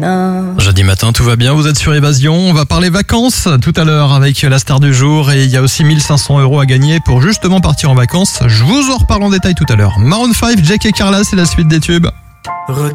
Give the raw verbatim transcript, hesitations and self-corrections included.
nanana. Jeudi matin, tout va bien, vous êtes sur Évasion. On va parler vacances tout à l'heure avec la star du jour et il y a aussi mille cinq cents euros à gagner pour justement partir en vacances. Je vous en reparle en détail tout à l'heure. Maroon cinq, Jack et Carla, c'est la suite des tubes. Regarde